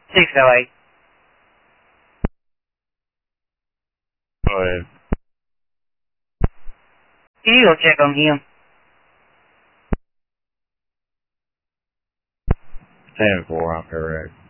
608. Go ahead. Can you go check on him? 10-4, I'm correct.